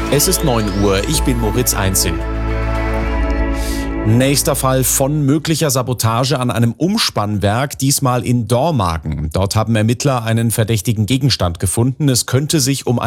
Es ist 9 Uhr, ich bin Moritz Einzig. Nächster Fall von möglicher Sabotage an einem Umspannwerk, diesmal in Dormagen. Dort haben Ermittler einen verdächtigen Gegenstand gefunden. Es könnte sich um